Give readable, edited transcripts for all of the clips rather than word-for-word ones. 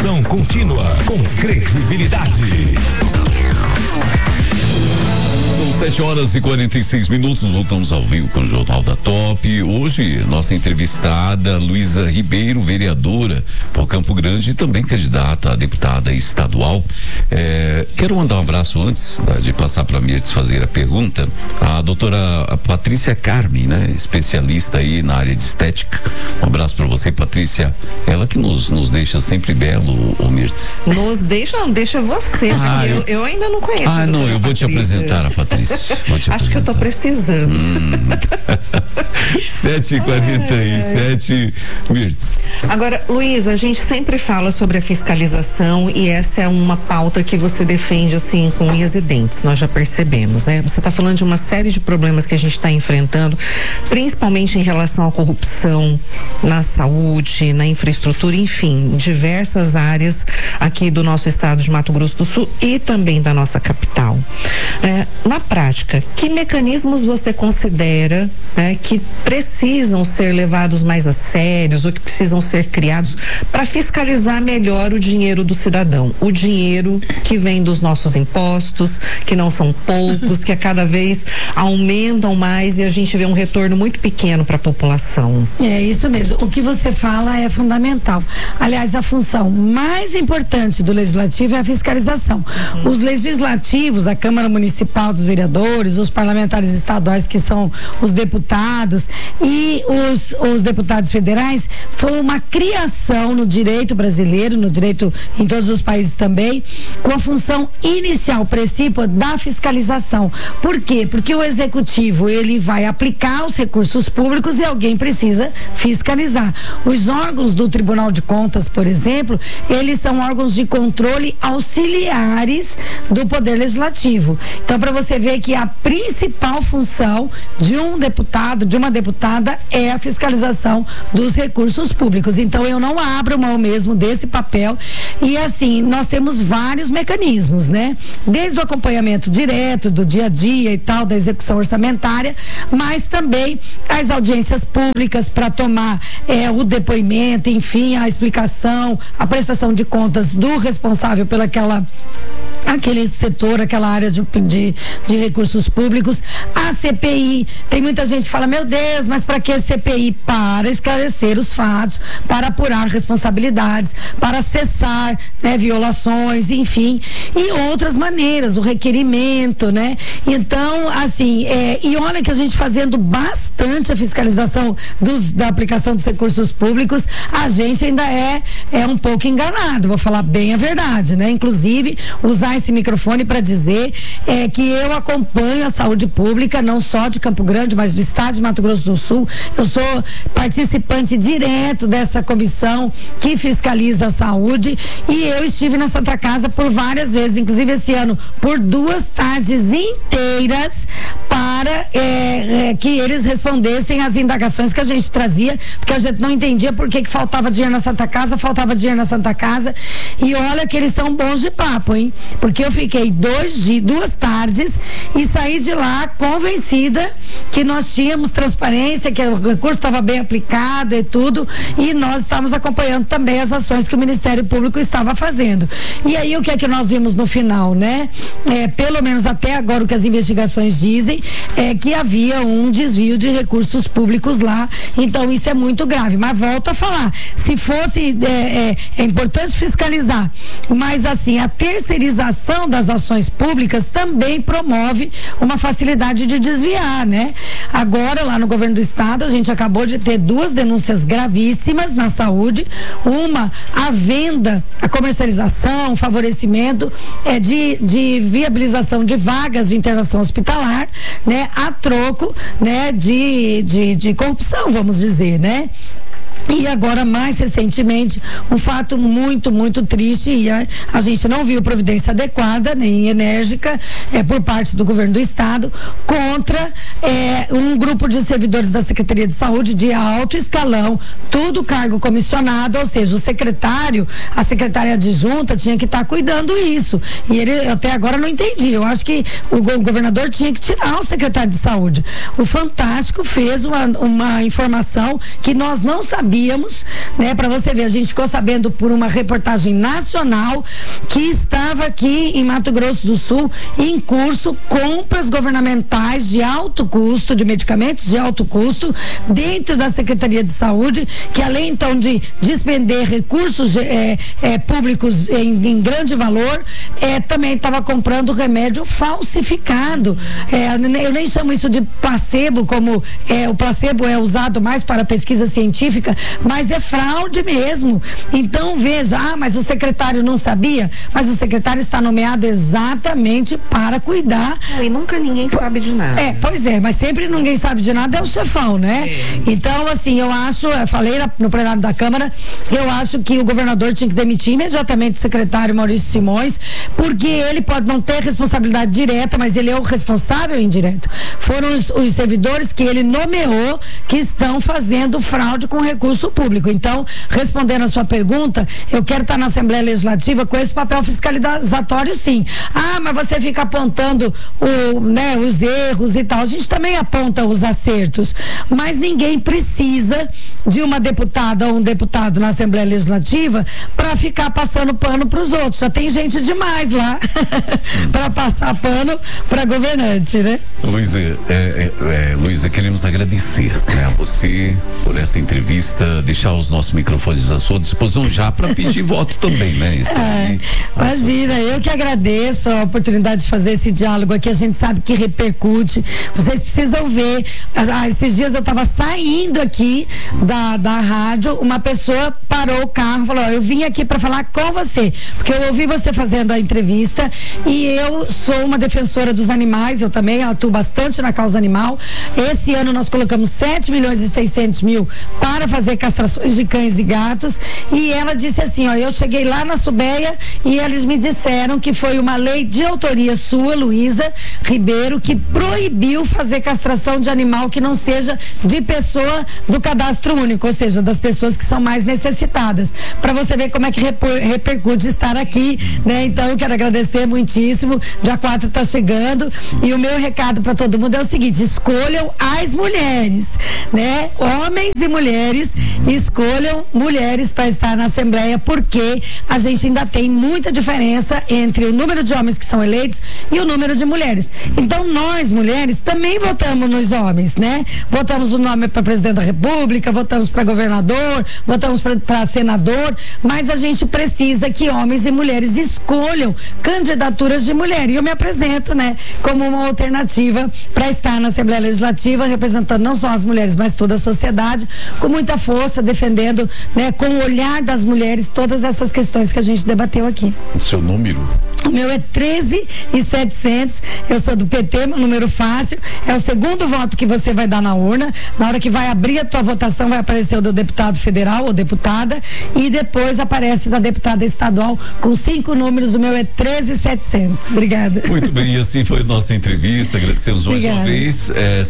Informação contínua, com credibilidade. São 7h46. Voltamos ao vivo com o Jornal da Top. Hoje, nossa entrevistada Luísa Ribeiro, vereadora por Campo Grande e também candidata a deputada estadual. Quero mandar um abraço antes de passar para a Mirtz fazer a pergunta. A doutora Patrícia Carmen, né? Especialista aí na área de estética. Um abraço para você, Patrícia. Ela que nos deixa sempre belo, o Mirtz. Deixa você, porque eu ainda não conheço. Não, eu vou te apresentar a Patrícia. Acho que eu tô precisando. 7h47, Mirtz. Agora, Luísa, a gente sempre fala sobre a fiscalização e essa é uma pauta que você defende assim com unhas e dentes, nós já percebemos, né? Você está falando de uma série de problemas que a gente está enfrentando, principalmente em relação à corrupção na saúde, na infraestrutura, enfim, diversas áreas aqui do nosso estado de Mato Grosso do Sul e também da nossa capital. Na prática, que mecanismos você considera, né, que precisam ser levados mais a sérios ou que precisam ser criados para fiscalizar melhor o dinheiro do cidadão, o dinheiro que vem dos nossos impostos, que não são poucos, que a cada vez aumentam mais e a gente vê um retorno muito pequeno para a população? É isso mesmo, o que você fala é fundamental. Aliás, a função mais importante do legislativo é a fiscalização. Os legislativos, a Câmara Municipal dos Vereadores, os parlamentares estaduais que são os deputados e os deputados federais, foi uma criação no direito brasileiro, no direito em todos os países também, com a função inicial, princípio da fiscalização. Por quê? Porque o executivo, ele vai aplicar os recursos públicos e alguém precisa fiscalizar. Os órgãos do Tribunal de Contas, por exemplo, eles são órgãos de controle auxiliares do Poder Legislativo. Então, para você ver que a principal função de um deputado, de uma deputada, é a fiscalização dos recursos públicos. Então, eu não abro mão mesmo desse papel e assim, nós temos vários mecanismos, né? Desde o acompanhamento direto do dia a dia e tal, da execução orçamentária, mas também as audiências públicas para tomar o depoimento, enfim, a explicação, a prestação de contas do responsável aquele setor, aquela área de recursos públicos. A CPI, tem muita gente que fala, meu Deus, mas para que CPI? Para esclarecer os fatos, para apurar responsabilidades, para cessar, né, violações, enfim, e outras maneiras, o requerimento, né? Então, assim, e olha que a gente fazendo bastante a fiscalização da aplicação dos recursos públicos, a gente ainda é um pouco enganado, vou falar bem a verdade, né? Inclusive, usar esse microfone para dizer que eu acompanho a saúde pública, não só de Campo Grande, mas do estado de Mato Grosso do Sul. Eu sou participante direto dessa comissão que fiscaliza a saúde e eu estive na Santa Casa por várias vezes, inclusive esse ano, por 2 tardes inteiras para que eles respondessem às indagações que a gente trazia, porque a gente não entendia por que faltava dinheiro na Santa Casa, e olha que eles são bons de papo, hein? Porque eu fiquei 2 tardes e saí de lá convencida que nós tínhamos transparência, que o recurso estava bem aplicado e tudo, e nós estávamos acompanhando também as ações que o Ministério Público estava fazendo. E aí o que é que nós vimos no final, né? Pelo menos até agora o que as investigações dizem é que havia um desvio de recursos públicos lá, então isso é muito grave, mas volto a falar, se fosse é importante fiscalizar, mas assim, a terceirização das ações públicas também promove uma facilidade de desviar, né? Agora, lá no governo do estado, a gente acabou de ter 2 denúncias gravíssimas na saúde, uma, a venda, a comercialização, o favorecimento de viabilização de vagas de internação hospitalar, né? A troco, né? De corrupção, vamos dizer, né? E agora, mais recentemente, um fato muito, muito triste, e a gente não viu providência adequada, nem enérgica, por parte do governo do estado, contra um grupo de servidores da Secretaria de Saúde de alto escalão, tudo cargo comissionado, ou seja, o secretário, a secretária adjunta tinha que estar cuidando isso. E ele, até agora, não entendi. Eu acho que o governador tinha que tirar o secretário de Saúde. O Fantástico fez uma informação que nós não sabíamos sabíamos, né? Para você ver, a gente ficou sabendo por uma reportagem nacional que estava aqui em Mato Grosso do Sul em curso compras governamentais de alto custo, de medicamentos de alto custo, dentro da Secretaria de Saúde, que além então de despender recursos públicos em grande valor, também estava comprando remédio falsificado. Eu nem chamo isso de placebo, como o placebo é usado mais para pesquisa científica, mas é fraude mesmo. Então veja, mas o secretário não sabia, mas o secretário está nomeado exatamente para cuidar. E nunca ninguém sabe de nada. Pois é, mas sempre ninguém sabe de nada, é o chefão, né? Então, assim, eu falei no plenário da Câmara, eu acho que o governador tinha que demitir imediatamente o secretário Maurício Simões, porque ele pode não ter responsabilidade direta, mas ele é o responsável indireto. Foram os servidores que ele nomeou que estão fazendo fraude com recurso público. Então, respondendo a sua pergunta, eu quero estar na Assembleia Legislativa com esse papel fiscalizatório, sim. Mas você fica apontando os erros e tal. A gente também aponta os acertos, mas ninguém precisa de uma deputada ou um deputado na Assembleia Legislativa para ficar passando pano para os outros. Já tem gente demais lá para passar pano para governante, né? Luísa, queremos agradecer, né, a você por essa entrevista, deixar os nossos microfones à sua disposição já para pedir voto também, né? Imagina, eu que agradeço a oportunidade de fazer esse diálogo aqui, a gente sabe que repercute, vocês precisam ver, esses dias eu estava saindo aqui da rádio, uma pessoa parou o carro e falou, eu vim aqui para falar com você, porque eu ouvi você fazendo a entrevista e eu sou uma defensora dos animais, eu também atuo bastante na causa animal. Esse ano nós colocamos 7.600.000 para fazer castrações de cães e gatos, e ela disse assim, eu cheguei lá na Subeia e eles me disseram que foi uma lei de autoria sua, Luísa Ribeiro, que proibiu fazer castração de animal que não seja de pessoa do cadastro único, ou seja, das pessoas que são mais necessitadas, para você ver como é que repercute estar aqui, né? Então eu quero agradecer muitíssimo, dia 4 está chegando, e o meu recado para todo mundo é o seguinte, escolham as mulheres, né? Homens e mulheres, escolham mulheres para estar na Assembleia, porque a gente ainda tem muita diferença entre o número de homens que são eleitos e o número de mulheres. Então nós, mulheres, também votamos nos homens, né? Votamos o nome para presidente da República, votamos para governador, votamos para senador, mas a gente precisa que homens e mulheres escolham candidaturas de mulher, e eu me apresento, né, como uma alternativa para estar na Assembleia Legislativa, representando não só as mulheres, mas toda a sociedade, com muita força, defendendo, né, com o olhar das mulheres, todas essas questões que a gente debateu aqui. O seu número? O meu é 13.700, eu sou do PT, meu número fácil, é o segundo voto que você vai dar na urna, na hora que vai abrir a tua votação vai aparecer o do deputado federal ou deputada, e depois aparece da deputada estadual com 5 números, o meu é 13.700. Obrigada. Muito bem, e assim foi a nossa entrevista, agradecemos mais uma vez,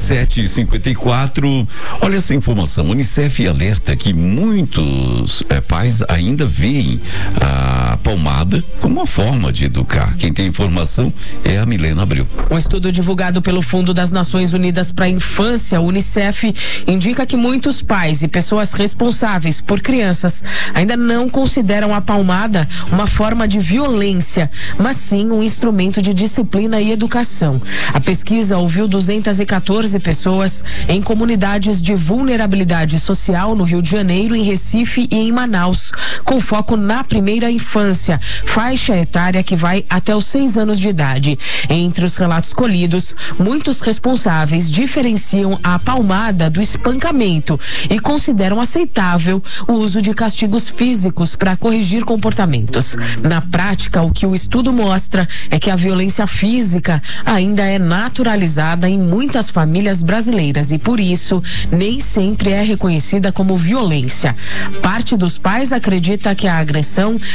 7h54. Olha essa informação, Unicef alerta que muitos pais ainda veem a palmada como uma forma de educar. Quem tem informação é a Milena Abreu. Um estudo divulgado pelo Fundo das Nações Unidas para a Infância, Unicef, indica que muitos pais e pessoas responsáveis por crianças ainda não consideram a palmada uma forma de violência, mas sim um instrumento de disciplina e educação. A pesquisa ouviu 214 pessoas em comunidades de vulnerabilidade social no Rio de Janeiro, em Recife e em Manaus, com foco na primeira infância, faixa etária que vai até os 6 anos de idade. Entre os relatos colhidos, muitos responsáveis diferenciam a palmada do espancamento e consideram aceitável o uso de castigos físicos para corrigir comportamentos. Na prática, o que o estudo mostra é que a violência física ainda é naturalizada em muitas famílias brasileiras e, por isso, nem sempre é reconhecida como violência. Parte dos pais acredita que a agressão serve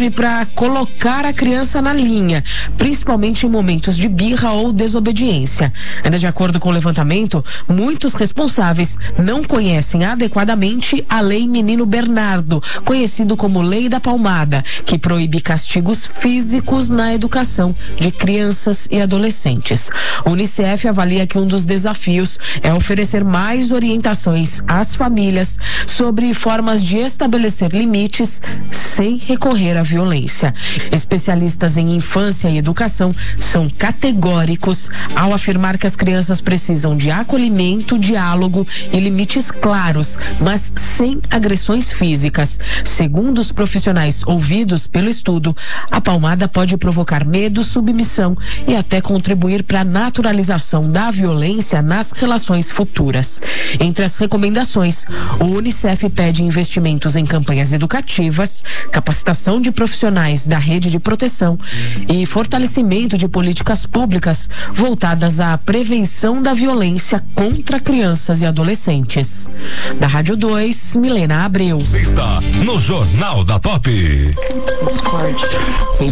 serve para colocar a criança na linha, principalmente em momentos de birra ou desobediência. Ainda de acordo com o levantamento, muitos responsáveis não conhecem adequadamente a Lei Menino Bernardo, conhecido como Lei da Palmada, que proíbe castigos físicos na educação de crianças e adolescentes. O Unicef avalia que um dos desafios é oferecer mais orientações às famílias sobre formas de estabelecer limites sem recorrer à violência. Especialistas em infância e educação são categóricos ao afirmar que as crianças precisam de acolhimento, diálogo e limites claros, mas sem agressões físicas. Segundo os profissionais ouvidos pelo estudo, a palmada pode provocar medo, submissão e até contribuir para a naturalização da violência nas relações futuras. Entre as recomendações, o Unicef pede investimentos em campanhas educativas, capacitação de profissionais da rede de proteção e fortalecimento de políticas públicas voltadas à prevenção da violência contra crianças e adolescentes. Da Rádio 2, Milena Abreu. Você está no Jornal da Top. São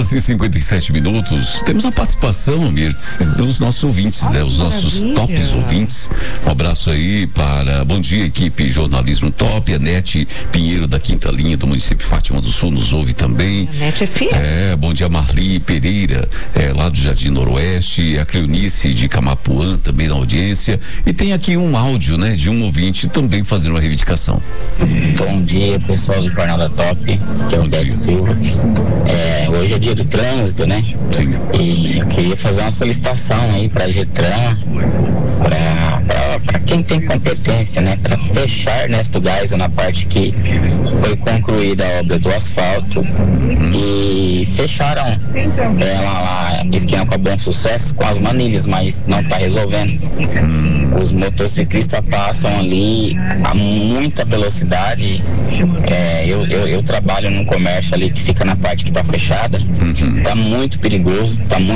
7h57. Temos a participação, Mirtz, dos nossos ouvintes, né? Os nossos tops ouvintes. Um abraço aí para, bom dia, equipe Jornalismo Top. A Nete Pinheiro da Quinta Linha do município Fátima do Sul nos ouve também. A Nete é filha. Bom dia, Marli Pereira, lá do Jardim Noroeste. A Cleonice de Camapuã também na audiência. E tem aqui um áudio, né, de um ouvinte também fazendo uma reivindicação. Bom dia, pessoal do Jornal da Top, que é o Beto Silva. Hoje é dia do trânsito, né? Sim. E eu queria fazer uma solicitação aí para a Getran, para quem tem competência, né? Para fechar Ernesto Geisel na parte que foi concluída a obra do asfalto e fecharam lá esquina com a Bom Sucesso com as manilhas, mas não está resolvendo. Os motociclistas passam ali a muita velocidade. Eu trabalho num comércio ali que fica na parte que está fechada. Tá muito perigoso.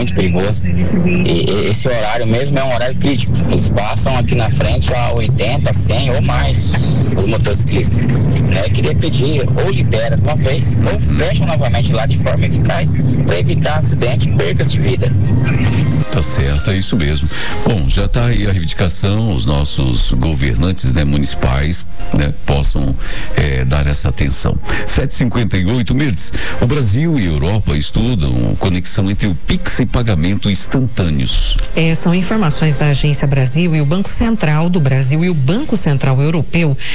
E esse horário mesmo é um horário crítico. Eles passam aqui na frente a 80, 100 ou mais, os motociclistas. Eu queria pedir, ou libera de uma vez, ou fecha novamente lá de forma eficaz, para evitar acidente e percas de vida. Tá certo, é isso mesmo. Bom, já tá aí a reivindicação, os nossos governantes, né, municipais, né, possam dar essa atenção. 7h58, Mirtz, o Brasil e a Europa estudam conexão entre o Pix e pagamento instantâneos. São informações da Agência Brasil e o Banco Central do Brasil e o Banco Central Europeu